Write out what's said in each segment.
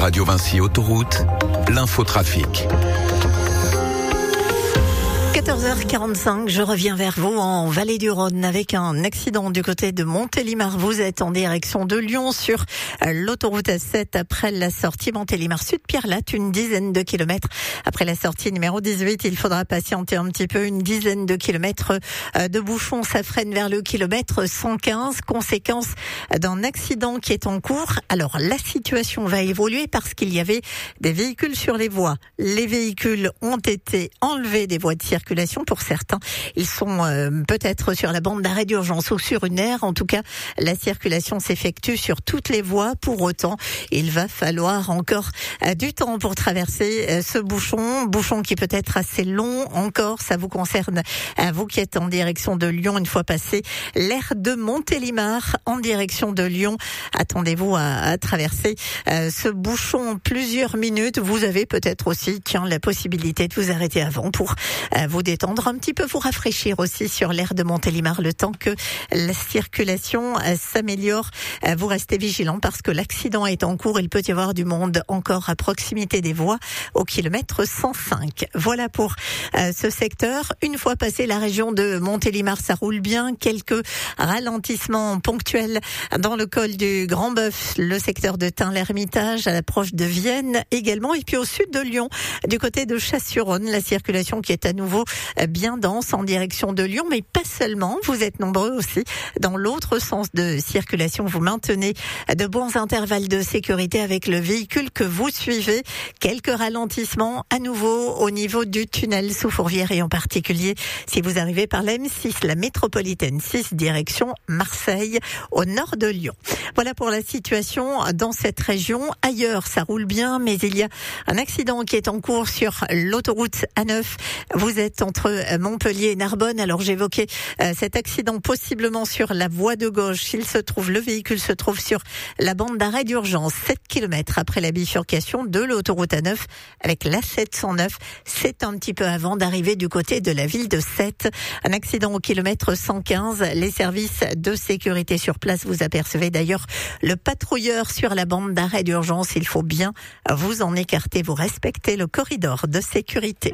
Radio Vinci Autoroute, l'infotrafic. 14h45, je reviens vers vous en Vallée du Rhône avec un accident du côté de Montélimar. Vous êtes en direction de Lyon sur l'autoroute A7 après la sortie Montélimar-Sud-Pierre-Latte, une dizaine de kilomètres. Après la sortie numéro 18, il faudra patienter un petit peu, une dizaine de kilomètres de bouchons. Ça freine vers le kilomètre 115, conséquence d'un accident qui est en cours. Alors la situation va évoluer parce qu'il y avait des véhicules sur les voies. Les véhicules ont été enlevés des voies de circulation. Pour certains, ils sont peut-être sur la bande d'arrêt d'urgence ou sur une aire. En tout cas, la circulation s'effectue sur toutes les voies. Pour autant, il va falloir encore du temps pour traverser ce bouchon qui peut être assez long encore. Ça vous concerne, vous qui êtes en direction de Lyon, une fois passé l'aire de Montélimar en direction de Lyon. Attendez-vous à traverser ce bouchon plusieurs minutes. Vous avez peut-être aussi, la possibilité de vous arrêter avant pour vous détendre un petit peu, vous rafraîchir aussi sur l'aire de Montélimar le temps que la circulation s'améliore. Vous restez vigilants parce que l'accident est en cours. Il peut y avoir du monde encore à proximité des voies au kilomètre 105. Voilà pour ce secteur. Une fois passé la région de Montélimar, ça roule bien. Quelques ralentissements ponctuels dans le col du Grand Bœuf, le secteur de Tain-l'Hermitage à l'approche de Vienne également. Et puis au sud de Lyon, du côté de Chasse-sur-Rhône, la circulation qui est à nouveau bien dense en direction de Lyon, mais pas seulement. Vous êtes nombreux aussi dans l'autre sens de circulation. Vous maintenez de bons intervalles de sécurité avec le véhicule que vous suivez. Quelques ralentissements à nouveau au niveau du tunnel sous Fourvière et en particulier si vous arrivez par la M6, la métropolitaine 6 direction Marseille au nord de Lyon. Voilà pour la situation dans cette région. Ailleurs, ça roule bien, mais il y a un accident qui est en cours sur l'autoroute A9. Vous êtes entre Montpellier et Narbonne. Alors j'évoquais cet accident possiblement sur la voie de gauche. Le véhicule se trouve sur la bande d'arrêt d'urgence 7 km après la bifurcation de l'autoroute A9 avec la 709. C'est un petit peu avant d'arriver du côté de la ville de Sète. Un accident au kilomètre 115. Les services de sécurité sur place, vous apercevez d'ailleurs le patrouilleur sur la bande d'arrêt d'urgence. Il faut bien vous en écarter, vous respectez le corridor de sécurité.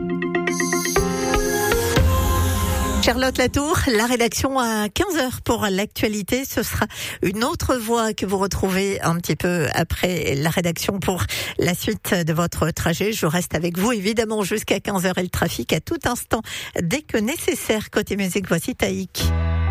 Charlotte Latour, la rédaction à 15h pour l'actualité. Ce sera une autre voix que vous retrouvez un petit peu après la rédaction pour la suite de votre trajet. Je reste avec vous évidemment jusqu'à 15h et le trafic à tout instant. Dès que nécessaire, côté musique, voici Taïk.